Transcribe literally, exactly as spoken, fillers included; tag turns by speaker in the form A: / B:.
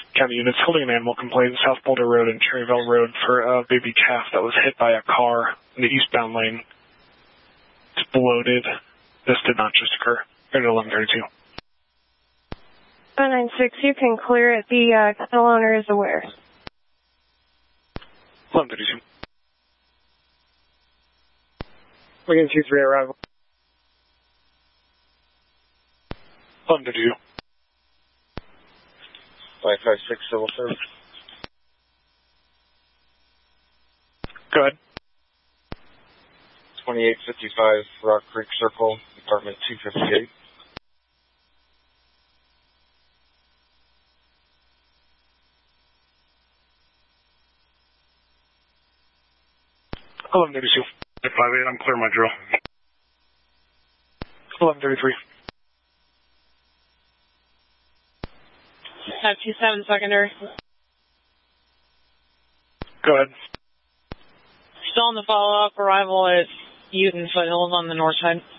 A: County units holding an animal complaint South Boulder Road and Cherryville Road for a baby calf that was hit by a car in the eastbound lane. It's bloated. This did not just occur. At eleven thirty-two.
B: one nine six, you can clear it. The uh, kennel owner is aware.
A: eleven thirty-two.
C: Wigan two three arrival.
A: eleven thirty-two.
D: five five six civil service.
A: Go ahead.
D: twenty-eight fifty-five Rock Creek Circle, Department two fifty-eight.
A: eleven thirty-two.
E: five eight, I'm clear my drill.
A: eleven thirty-three.
F: five two seven secondary.
A: Go ahead.
F: Still on the follow-up, arrival at Uten Foothills on the north side.